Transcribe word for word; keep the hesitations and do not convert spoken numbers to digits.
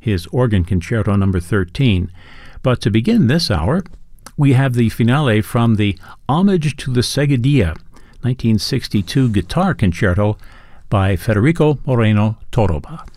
his organ concerto number thirteen. But to begin this hour, we have the finale from the Homage to the Seguidilla, nineteen sixty-two guitar concerto by Federico Moreno Torroba.